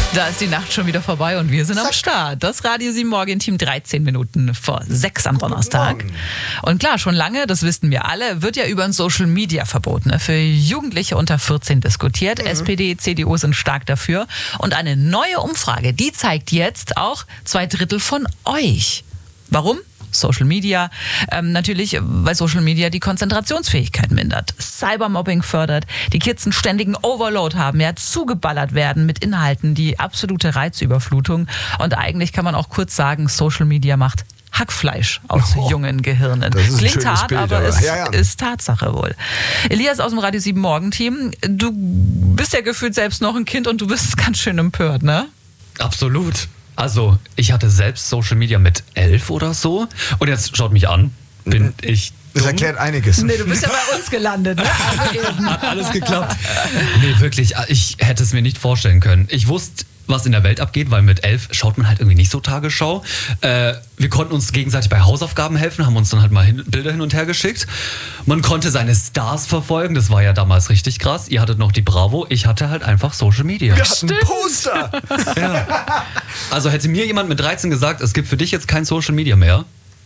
Da ist die Nacht schon wieder vorbei und wir sind am Start. Das Radio 7 Morgen-Team 13 Minuten vor 6 am Donnerstag. Und klar, schon lange, das wissen wir alle, wird ja über ein Social-Media-Verbot für Jugendliche unter 14 diskutiert. SPD, CDU sind stark dafür. Und eine neue Umfrage, die zeigt jetzt auch 2/3 von euch. Warum? Social Media. Natürlich, weil Social Media die Konzentrationsfähigkeit mindert, Cybermobbing fördert, die Kids einen ständigen Overload haben, zugeballert werden mit Inhalten, die absolute Reizüberflutung. Und eigentlich kann man auch kurz sagen, Social Media macht Hackfleisch aus jungen Gehirnen. Klingt hart, Bild, aber es ist Tatsache wohl. Elias aus dem Radio 7 Morgen-Team, du bist ja gefühlt selbst noch ein Kind und du bist ganz schön empört, ne? Absolut. Also, ich hatte selbst Social Media mit 11 oder so. Und jetzt schaut mich an, bin ich dumm? Das erklärt einiges. Nee, du bist ja bei uns gelandet, ne? Hat alles geklappt. Nee, wirklich, ich hätte es mir nicht vorstellen können. Ich wusste, was in der Welt abgeht, weil mit 11 schaut man halt irgendwie nicht so Tagesschau. Wir konnten uns gegenseitig bei Hausaufgaben helfen, haben uns dann halt mal Bilder hin und her geschickt. Man konnte seine Stars verfolgen, das war ja damals richtig krass. Ihr hattet noch die Bravo, ich hatte halt einfach Social Media. Wir hatten Poster! Ja. Also hätte mir jemand mit 13 gesagt, es gibt für dich jetzt kein Social Media mehr,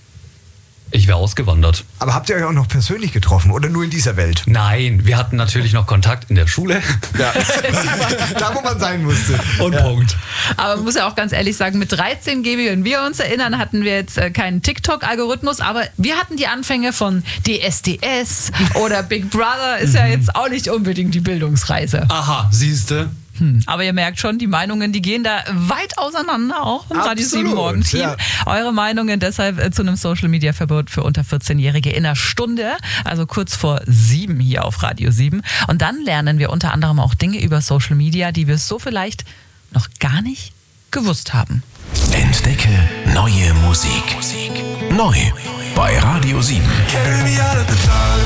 ich wäre ausgewandert. Aber habt ihr euch auch noch persönlich getroffen oder nur in dieser Welt? Nein, wir hatten natürlich noch Kontakt in der Schule. Ja. Da, wo man sein musste. Und Punkt. Aber man muss ja auch ganz ehrlich sagen, mit 13, Gaby, wenn wir uns erinnern, hatten wir jetzt keinen TikTok-Algorithmus, aber wir hatten die Anfänge von DSDS oder Big Brother, ist ja jetzt auch nicht unbedingt die Bildungsreise. Aha, siehste. Aber ihr merkt schon, die Meinungen, die gehen da weit auseinander, auch im Radio 7 Morgen-Team. Ja. Eure Meinungen deshalb zu einem Social-Media-Verbot für unter 14-Jährige in einer Stunde, also kurz vor 7 hier auf Radio 7. Und dann lernen wir unter anderem auch Dinge über Social Media, die wir so vielleicht noch gar nicht gewusst haben. Entdecke neue Musik. Neu bei Radio 7. Carry me out of the dark.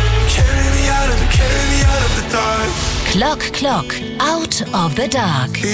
Carry me out of the dark. Clock, out of the dark.